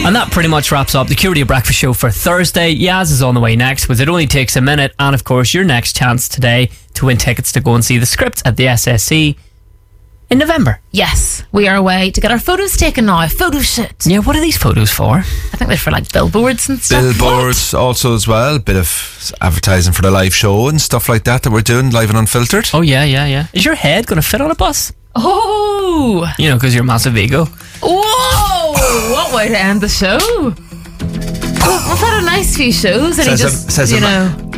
And that pretty much wraps up the Q Radio Breakfast Show for Thursday. Yaz is on the way next with It Only Takes a Minute, and of course your next chance today to win tickets to go and see the Scripts at the SSC in November. Yes, we are away to get our photos taken now. Photo shoot. Yeah, what are these photos for? I think they're for like billboards and stuff. Billboards also as well. Bit of advertising for the live show and stuff like that we're doing, live and unfiltered. Oh yeah. Is your head going to fit on a bus? Oh! You know, because you're a massive ego. Whoa! What way to end the show? We've had a nice few shows, and Says